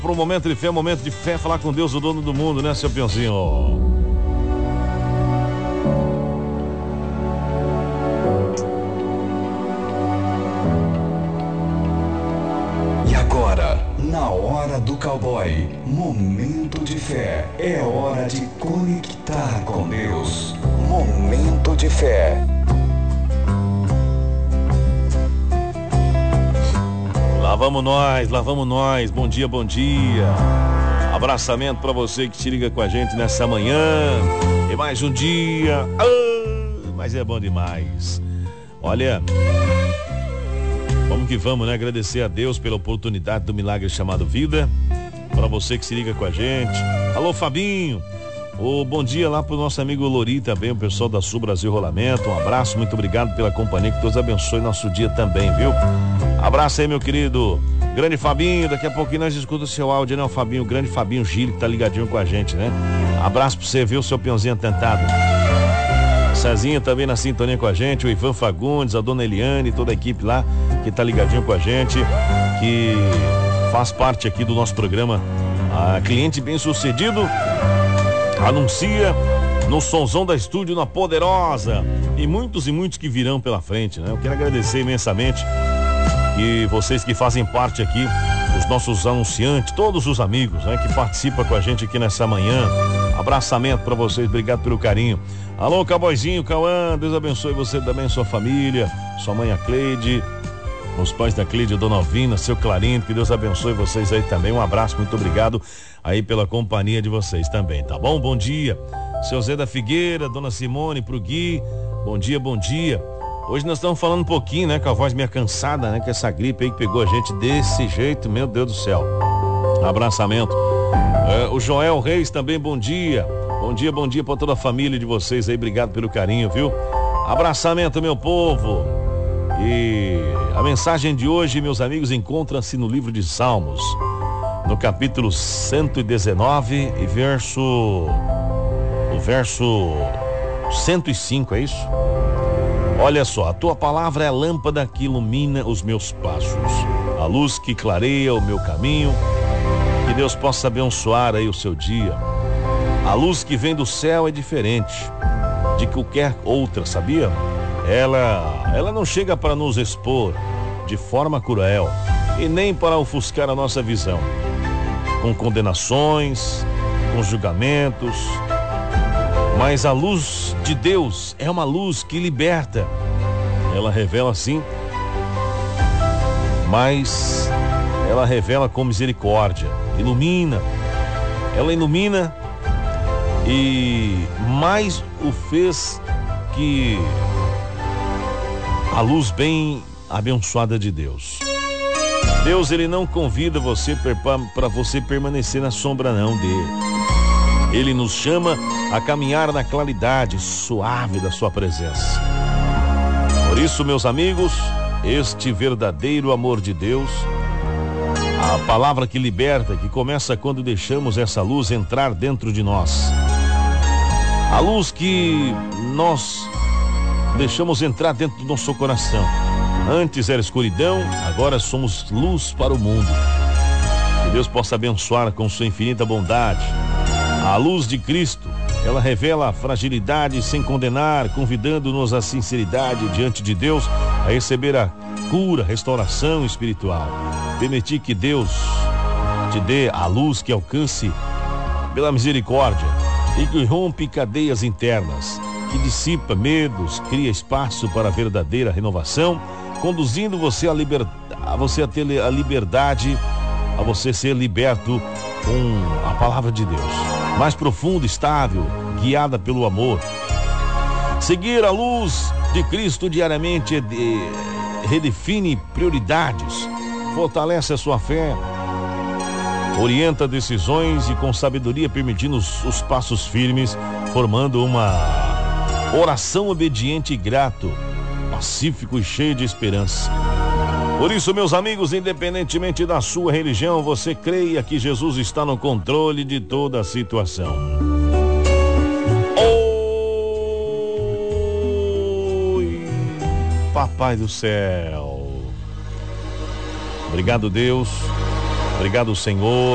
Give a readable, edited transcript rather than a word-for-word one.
Para um momento de fé, falar com Deus, o dono do mundo, né, seu peãozinho? E agora, na hora do cowboy, momento de fé, é hora de conectar com Deus. Momento de fé. Lá vamos nós, bom dia, abraçamento pra você que se liga com a gente nessa manhã, e mais um dia, mas é bom demais. Olha, vamos que vamos, né, agradecer a Deus pela oportunidade do milagre chamado vida, pra você que se liga com a gente. Alô, Fabinho, bom dia lá pro nosso amigo Lori também, o pessoal da Sul Brasil Rolamento, um abraço, muito obrigado pela companhia, que Deus abençoe nosso dia também, viu? Abraço aí, meu querido grande Fabinho, daqui a pouquinho nós escutamos o seu áudio, né, o Fabinho, o grande Fabinho Gil, que tá ligadinho com a gente, né? Abraço pra você, viu, seu peãozinho atentado. Cezinha também na sintonia com a gente, o Ivan Fagundes, a dona Eliane, toda a equipe lá que tá ligadinho com a gente, que faz parte aqui do nosso programa. A cliente bem sucedido anuncia no Sonzão da Estúdio, na Poderosa, e muitos que virão pela frente, né? Eu quero agradecer imensamente e vocês que fazem parte aqui, os nossos anunciantes, todos os amigos, né, que participam com a gente aqui nessa manhã. Abraçamento pra vocês, obrigado pelo carinho. Alô, Cowboyzinho, Cauã, Deus abençoe você também, sua família, sua mãe a Cleide, os pais da Cleide, a dona Alvina, seu Clarindo, que Deus abençoe vocês aí também. Um abraço, muito obrigado aí pela companhia de vocês também, tá bom? Bom dia, seu Zé da Figueira, dona Simone, pro Gui, bom dia. Hoje nós estamos falando um pouquinho, né, com a voz meio cansada, né, com essa gripe aí que pegou a gente desse jeito, meu Deus do céu. Abraçamento. O Joel Reis também, bom dia pra toda a família de vocês aí, obrigado pelo carinho, viu? Abraçamento, meu povo. E a mensagem de hoje, meus amigos, encontra-se no livro de Salmos, no capítulo 119 e o verso 105, é isso? Olha só, a tua palavra é a lâmpada que ilumina os meus passos, a luz que clareia o meu caminho. Que Deus possa abençoar aí o seu dia. A luz que vem do céu é diferente de qualquer outra, sabia? Ela não chega para nos expor de forma cruel e nem para ofuscar a nossa visão, com condenações, com julgamentos. Mas a luz de Deus é uma luz que liberta. Ela revela sim, mas ela revela com misericórdia, ela ilumina e mais o fez que a luz bem abençoada de Deus. Deus, ele não convida você para você permanecer na sombra não dele. Ele nos chama a caminhar na claridade suave da sua presença. Por isso, meus amigos, este verdadeiro amor de Deus, a palavra que liberta, que começa quando deixamos essa luz entrar dentro de nós. A luz que nós deixamos entrar dentro do nosso coração. Antes era escuridão, agora somos luz para o mundo. Que Deus possa abençoar com sua infinita bondade. A luz de Cristo, ela revela a fragilidade sem condenar, convidando-nos à sinceridade diante de Deus, a receber a cura, restauração espiritual. Permitir que Deus te dê a luz que alcance pela misericórdia e que rompe cadeias internas, que dissipa medos, cria espaço para a verdadeira renovação, conduzindo você a você a ter a liberdade, a você ser liberto com a palavra de Deus, mais profunda, estável, guiada pelo amor. Seguir a luz de Cristo diariamente redefine prioridades, fortalece a sua fé, orienta decisões e com sabedoria permitindo os passos firmes, formando uma oração obediente e grato, pacífico e cheio de esperança. Por isso, meus amigos, independentemente da sua religião, você creia que Jesus está no controle de toda a situação. Oi, Papai do céu. Obrigado, Deus. Obrigado, Senhor.